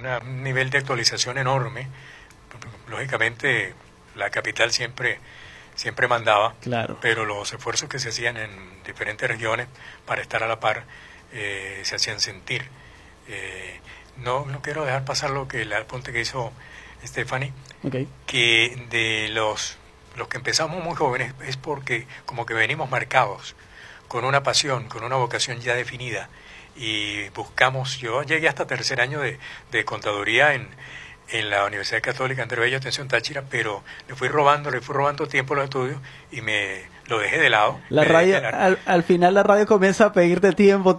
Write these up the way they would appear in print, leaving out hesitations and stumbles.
un nivel de actualización enorme. Lógicamente, la capital siempre mandaba, claro, pero los esfuerzos que se hacían en diferentes regiones para estar a la par se hacían sentir. No quiero dejar pasar el apunte que hizo Stephanie, okay, que de los que empezamos muy jóvenes es porque como que venimos marcados con una pasión, con una vocación ya definida, y buscamos. Yo llegué hasta tercer año de contaduría en la Universidad Católica Andrés Bello, atención Táchira, pero le fui robando tiempo a los estudios y lo dejé de lado. La radio, al final la radio comienza a pedirte tiempo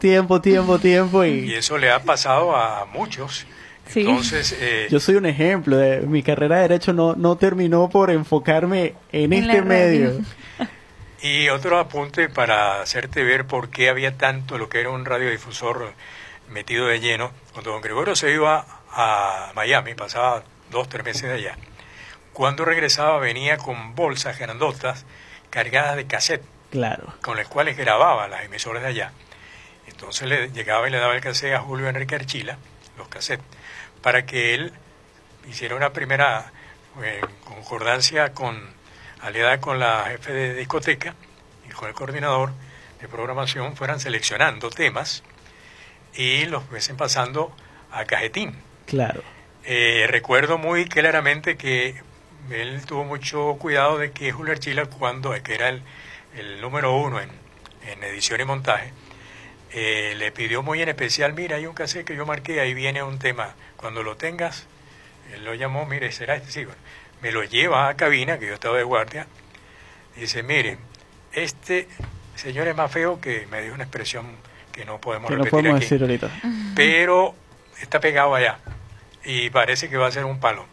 y eso le ha pasado a muchos. Sí. Entonces, yo soy un ejemplo. Mi carrera de Derecho no terminó por enfocarme en este medio. Y otro apunte para hacerte ver por qué había tanto lo que era un radiodifusor metido de lleno. Cuando don Gregorio se iba a Miami, pasaba 2-3 meses de allá. Cuando regresaba venía con bolsas grandotas cargadas de cassette, claro, con las cuales grababa las emisoras de allá. Entonces llegaba y le daba el cassette a Julio Enrique Archila, los cassettes, para que él hiciera una primera concordancia aliada con la jefe de discoteca y con el coordinador de programación, fueran seleccionando temas y los fuesen pasando a cajetín. Claro. Recuerdo muy claramente que él tuvo mucho cuidado de que Julio Archila, que era el número 1 en edición y montaje, le pidió muy en especial: mira, hay un cassette que yo marqué, ahí viene un tema, cuando lo tengas. Él lo llamó: mire, será este, sí, bueno. Me lo lleva a cabina, que yo estaba de guardia, y dice: mire, este señor es más feo, que me dijo una expresión que no podemos repetir, no podemos aquí, decir ahorita, pero está pegado allá y parece que va a ser un palo.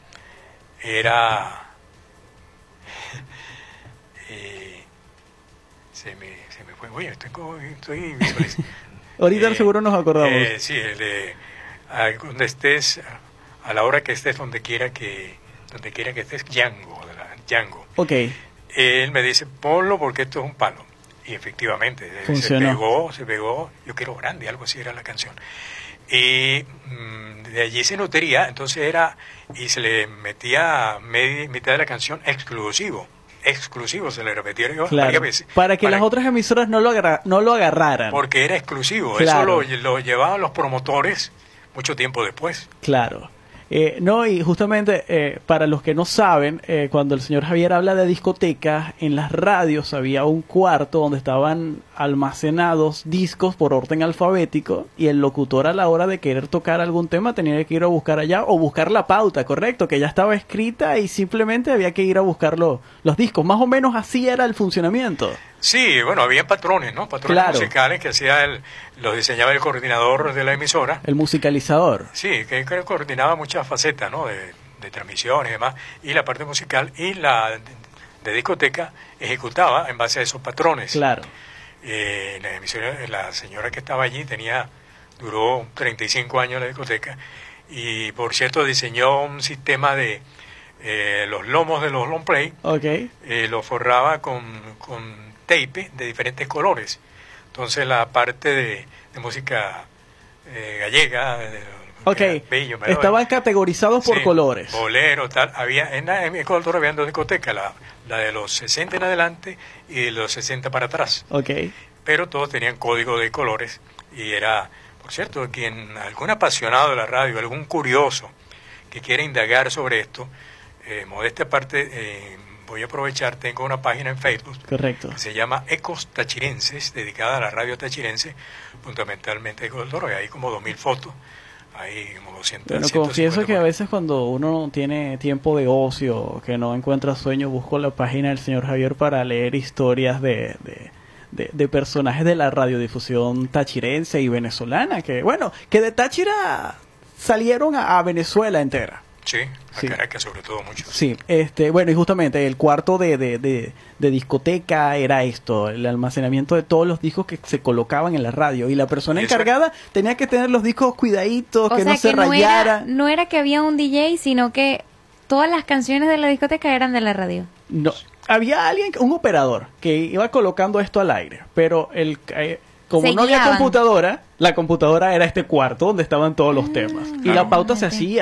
Era se me fue. Oye, estoy visualizando. Ahorita seguro nos acordamos. Sí, donde estés, a la hora que estés, donde quiera que estés, Django. Okay. Él me dice: ponlo porque esto es un palo. Y efectivamente, funcionó. se pegó, Yo quiero grande, algo así era la canción. Y de allí se nutriría, entonces y se le metía mitad de la canción exclusivo, se le repetía varias veces. Para que las otras emisoras no lo agarraran. Porque era exclusivo, claro. Eso lo llevaban los promotores mucho tiempo después. Claro. Y justamente para los que no saben, cuando el señor Javier habla de discotecas, en las radios había un cuarto donde estaban almacenados discos por orden alfabético, y el locutor, a la hora de querer tocar algún tema, tenía que ir a buscar allá o buscar la pauta, correcto, que ya estaba escrita, y simplemente había que ir a buscar los discos. Más o menos así era el funcionamiento. Sí, bueno, había patrones, ¿no? Patrones claro. musicales que los diseñaba el coordinador de la emisora. El musicalizador. Sí, que coordinaba muchas facetas, ¿no? De transmisiones y demás. Y la parte musical y la de discoteca ejecutaba en base a esos patrones. Claro. La emisora, la señora que estaba allí duró 35 años en la discoteca, y por cierto diseñó un sistema de los lomos de los long play. Okay. Lo forraba con tape de diferentes colores. Entonces la parte de música gallega, bello, estaban categorizados por colores. Bolero, tal. En mi cultura había dos discotecas, la de los 60 en adelante y de los 60 para atrás. Okay. Pero todos tenían código de colores, y era, por cierto, algún apasionado de la radio, algún curioso que quiera indagar sobre esto, modesta aparte, voy a aprovechar, tengo una página en Facebook. Correcto. Que se llama Ecos Tachirenses, dedicada a la radio tachirense, fundamentalmente de Coldoro, y hay como 2000 fotos, hay como 200. Bueno, confieso que a veces cuando uno tiene tiempo de ocio, que no encuentra sueño, busco la página del señor Javier para leer historias de personajes de la radiodifusión tachirense y venezolana, que de Táchira salieron a Venezuela entera. Sí, a Caracas sobre todo mucho. Sí, y justamente el cuarto de discoteca era esto, el almacenamiento de todos los discos que se colocaban en la radio, y la persona encargada tenía que tener los discos cuidaditos, que no se rayaran. No era que había un DJ, sino que todas las canciones de la discoteca eran de la radio. No, había un operador que iba colocando esto al aire, pero como no había computadora, la computadora era este cuarto donde estaban todos los temas, y la pauta se hacía